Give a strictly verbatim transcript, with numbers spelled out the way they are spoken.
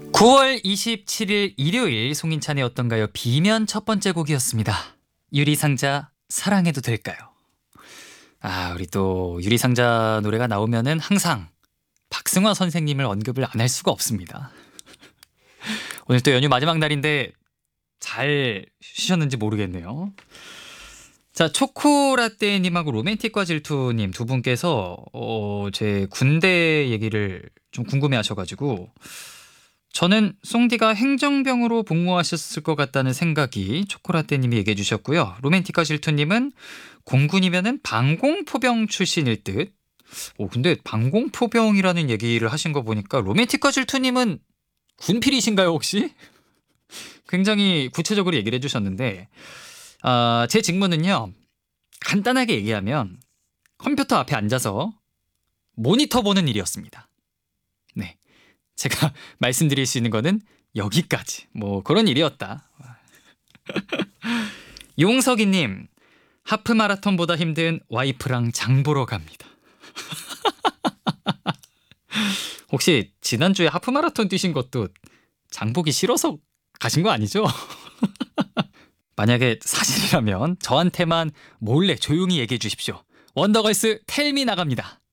구월 이십칠일 일요일 송인찬의 어떤가요? 비면 첫 번째 곡이었습니다. 유리상자 사랑해도 될까요? 아, 우리 또 유리상자 노래가 나오면은 항상 박승화 선생님을 언급을 안 할 수가 없습니다. 오늘 또 연휴 마지막 날인데 잘 쉬셨는지 모르겠네요. 자, 초코라떼님하고 로맨틱과 질투님 두 분께서 어, 제 군대 얘기를 좀 궁금해하셔가지고 저는 송디가 행정병으로 복무하셨을 것 같다는 생각이 초코라떼님이 얘기해 주셨고요. 로맨틱과 질투님은 공군이면은 방공포병 출신일 듯. 오, 근데 방공포병이라는 얘기를 하신 거 보니까 로맨틱과 질투님은 군필이신가요 혹시? 굉장히 구체적으로 얘기를 해주셨는데 아, 제 직무는요. 간단하게 얘기하면 컴퓨터 앞에 앉아서 모니터 보는 일이었습니다. 네, 제가 말씀드릴 수 있는 거는 여기까지. 뭐 그런 일이었다. 용석이님, 하프 마라톤보다 힘든 와이프랑 장 보러 갑니다. 혹시 지난주에 하프 마라톤 뛰신 것도 장 보기 싫어서 가신 거 아니죠? 만약에 사실이라면 저한테만 몰래 조용히 얘기해 주십시오. 원더걸스 텔미 나갑니다.